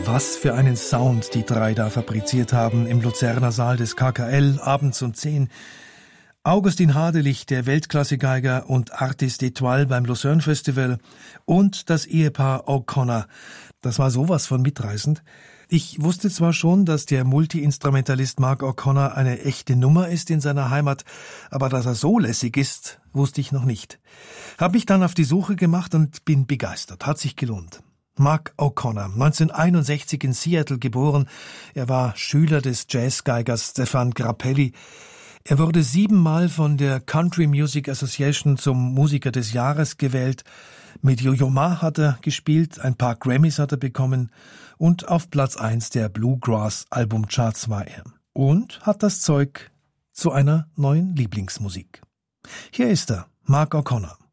Was für einen Sound die drei da fabriziert haben im Luzerner Saal des KKL abends um 10. Augustin Hadelich, der Weltklasse-Geiger und Artist d'étoile beim Lucerne Festival, und das Ehepaar O'Connor. Das war sowas von mitreißend. Ich wusste zwar schon, dass der Multi-Instrumentalist Mark O'Connor eine echte Nummer ist in seiner Heimat, aber dass er so lässig ist, wusste ich noch nicht. Hab mich dann auf die Suche gemacht und bin begeistert. Hat sich gelohnt. Mark O'Connor, 1961 in Seattle geboren. Er war Schüler des Jazzgeigers Stéphane Grappelli. Er wurde 7-mal von der Country Music Association zum Musiker des Jahres gewählt. Mit Yo-Yo Ma hat er gespielt, ein paar Grammys hat er bekommen und auf Platz 1 der Bluegrass-Albumcharts war er. Und hat das Zeug zu einer neuen Lieblingsmusik. Hier ist er, Mark O'Connor.